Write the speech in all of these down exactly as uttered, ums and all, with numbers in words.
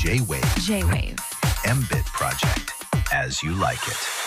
J-Wave J-Wave M-Bit Project As You Like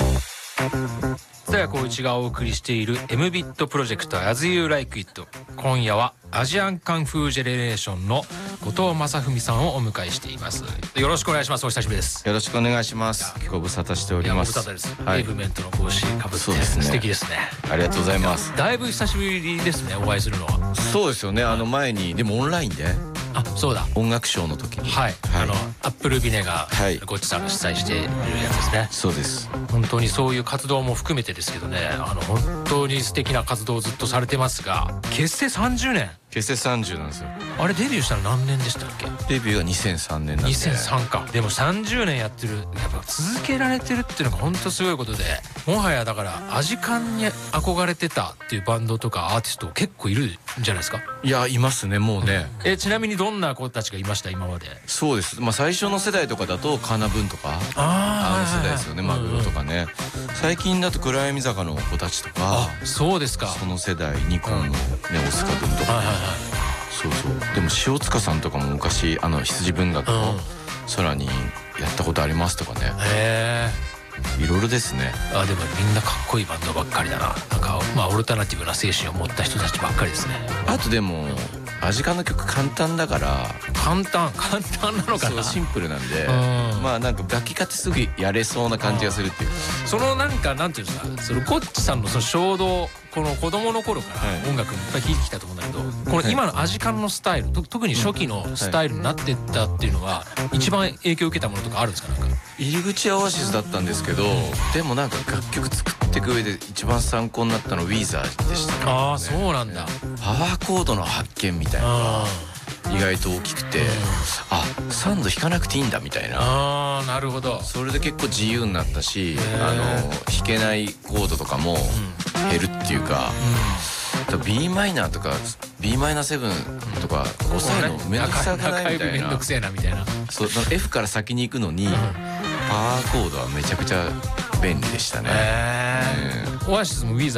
It。 蔦谷好位がお送りしている エムビット プロジェクト As You Like It。今夜はアジアンカンフージェネレーションの後藤正文さんをお迎えしています。よろしくお願いします。お久しぶりです。 よろしくお願いします。ご無沙汰しております。 いやご無沙汰です、 はい、 ペイブメントの帽子かぶって、 そうですね、 素敵ですね。 ありがとうございます。 だいぶ久しぶりですね、お会いするのは。 そうですよね。あの前にでもオンラインで、 あ、そうだ、 音楽ショーの時に、 はい、はい、あのアップルビネが、はい、ゴッチさんが主催しているやつですね。 そうです。 本当にそういう活動も含めてですけどね、あの本当に素敵な活動をずっとされてますが、結成さんじゅうねん。 結成さんじゅうなんですよ。 あれデビューしたの何年でしたっけ？ デビューがにせんさんねんなんで。 にせんさんか。でもさんじゅうねんやってる、やっぱ続けられてるっていうのが本当すごいことで、もはやだからアジカンに憧れてたっていうバンドとかアーティスト結構いるんじゃないですか？ いや、いますね、もうね。 え、ちなみにどんな子たちがいました今まで？ そうです。まあ最初の世代とかだとカナブンとか、あの世代ですよね。マグロとかね。最近だと暗闇坂の子たちとか。 あ、そうですか。 その世代、ニコンのね、オスカ君とか。はいはいはい。そうそう。でも塩塚さんとかも昔あの羊文学の空にやったことありますとかね。へえ。いろいろですね。 あ、でもみんなかっこいいバンドばっかりだな。なんかまあオルタナティブな精神を持った人たちばっかりですね。 あとでもアジカンの曲簡単だから。 簡単簡単なのかな。 そう、シンプルなんで、まあなんか楽器買ってすぐやれそうな感じがするっていう。 そのなんかなんていうんですか、そのゴッチさんのその衝動、この子供の頃から音楽もいっぱい聴いてきたと思うんだけど、この今のアジカンのスタイル、特に初期のスタイルになってったっていうのは一番影響を受けたものとかあるんですか？なんか入り口はオアシスだったんですけど、でもなんか楽曲作っていく上で一番参考になったのはウィーザーでしたね。 ああ、そうなんだ。 パワーコードの発見みたいなのが意外と大きくて、あ、サンド弾かなくていいんだみたいな。 ああ、なるほど。 それで結構自由になったし、あの弾けないコードとかも減るっていうか、B マイナーとか B マイナーセブンとか押さえるのめんどくさくないみたいな。 めんどくせえなみたいな。 そう、F から先に行くのにパワーコードはめちゃくちゃ便利でしたね。 オアシスもウィーザー